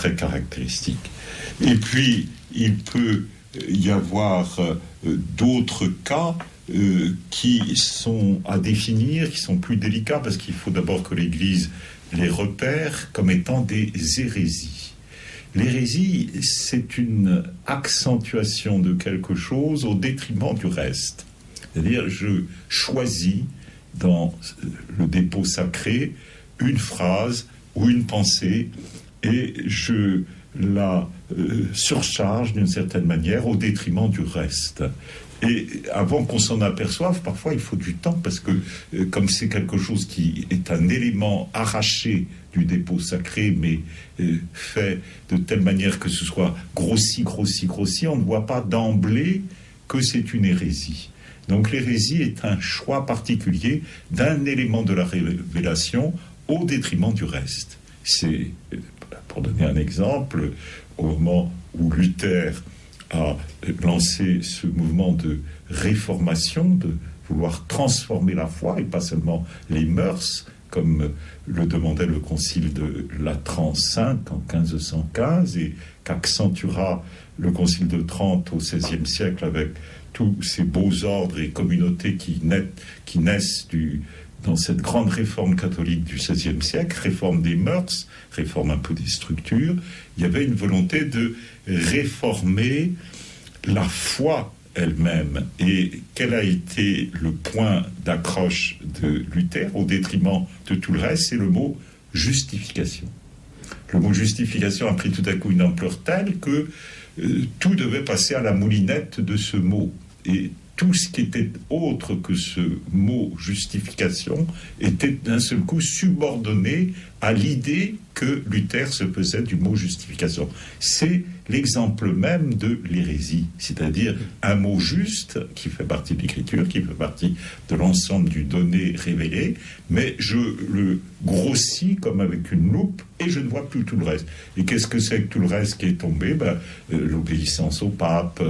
très caractéristique. Et puis, il peut y avoir d'autres cas qui sont à définir, qui sont plus délicats, parce qu'il faut d'abord que l'Église les repère comme étant des hérésies. L'hérésie, c'est une accentuation de quelque chose au détriment du reste. C'est-à-dire, je choisis dans le dépôt sacré une phrase ou une pensée et je la surcharge d'une certaine manière au détriment du reste. Et avant qu'on s'en aperçoive, parfois il faut du temps, parce que comme c'est quelque chose qui est un élément arraché du dépôt sacré, mais fait de telle manière que ce soit grossi, on ne voit pas d'emblée que c'est une hérésie. Donc l'hérésie est un choix particulier d'un élément de la révélation au détriment du reste. C'est, pour donner un exemple, au moment où Luther a lancé ce mouvement de réformation, de vouloir transformer la foi, et pas seulement les mœurs, comme le demandait le concile de Latran V en 1515, et qu'accentuera le concile de Trente au XVIe siècle avec tous ces beaux ordres et communautés qui naissent dans cette grande réforme catholique du XVIe siècle, réforme des mœurs, réforme un peu des structures. Il y avait une volonté de réformer la foi elle-même. Et quel a été le point d'accroche de Luther au détriment de tout le reste? C'est le mot justification. Le mot justification a pris tout à coup une ampleur telle que tout devait passer à la moulinette de ce mot. Et tout ce qui était autre que ce mot justification était d'un seul coup subordonné à l'idée que Luther se faisait du mot justification. C'est l'exemple même de l'hérésie, c'est-à-dire un mot juste qui fait partie de l'écriture, qui fait partie de l'ensemble du donné révélé, mais je le grossis comme avec une loupe et je ne vois plus tout le reste. Et qu'est-ce que c'est que tout le reste qui est tombé? L'obéissance au pape,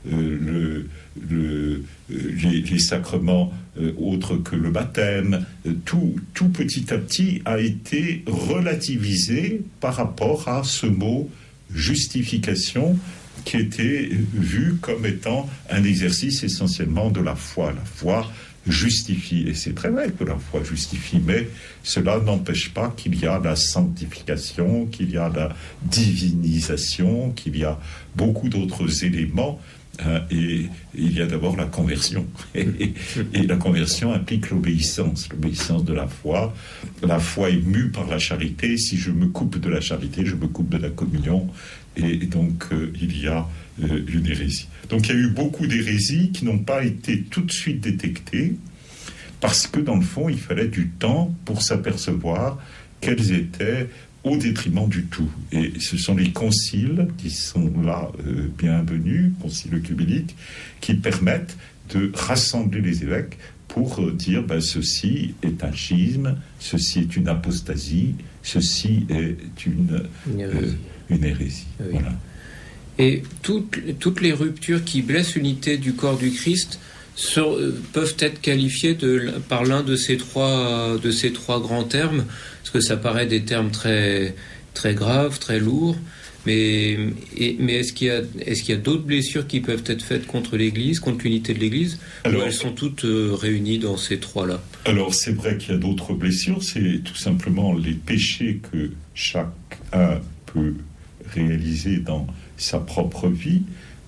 les sacrements autres que le baptême, tout petit à petit a été relativisé par rapport à ce mot justification qui était vu comme étant un exercice essentiellement de la foi. La foi justifie, et c'est très vrai que la foi justifie, mais cela n'empêche pas qu'il y a la sanctification, qu'il y a la divinisation, qu'il y a beaucoup d'autres éléments. Et il y a d'abord la conversion. Et la conversion implique l'obéissance de la foi. La foi est mue par la charité. Si je me coupe de la charité, je me coupe de la communion. Et donc, il y a une hérésie. Donc, il y a eu beaucoup d'hérésies qui n'ont pas été tout de suite détectées parce que, dans le fond, il fallait du temps pour s'apercevoir quelles étaient au détriment du tout. Et ce sont les conciles qui sont là bienvenus, concile œcuménique, qui permettent de rassembler les évêques pour dire ceci est un schisme, ceci est une apostasie, ceci est une hérésie. Oui. Voilà. Et toutes les ruptures qui blessent l'unité du corps du Christ peuvent être qualifiées par l'un de ces trois grands termes, parce que ça paraît des termes très, très graves, très lourds, mais est-ce qu'il y a d'autres blessures qui peuvent être faites contre l'Église, contre l'unité de l'Église, ou elles sont toutes réunies dans ces trois-là? Alors c'est vrai qu'il y a d'autres blessures, c'est tout simplement les péchés que chacun peut réaliser dans sa propre vie,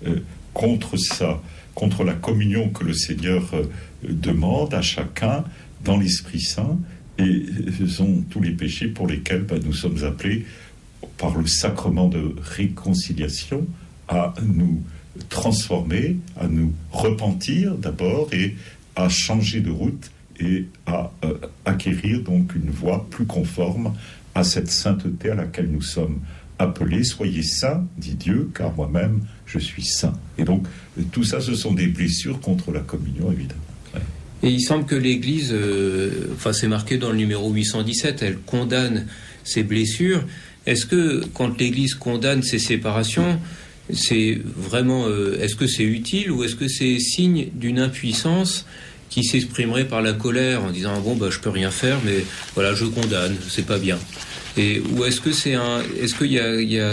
contre la communion que le Seigneur demande à chacun dans l'Esprit Saint, et ce sont tous les péchés pour lesquels nous sommes appelés par le sacrement de réconciliation à nous transformer, à nous repentir d'abord et à changer de route et à acquérir donc une voie plus conforme à cette sainteté à laquelle nous sommes appelés. Soyez saints, dit Dieu, car moi-même je suis saint. Et donc tout ça, ce sont des blessures contre la communion, évidemment. Ouais. Et il semble que l'Église, c'est marqué dans le numéro 817, elle condamne ces blessures. Est-ce que quand l'Église condamne ces séparations, c'est vraiment, est-ce que c'est utile ou est-ce que c'est signe d'une impuissance qui s'exprimerait par la colère en disant je peux rien faire, mais voilà, je condamne, c'est pas bien. Ou est-ce que est-ce qu'il y a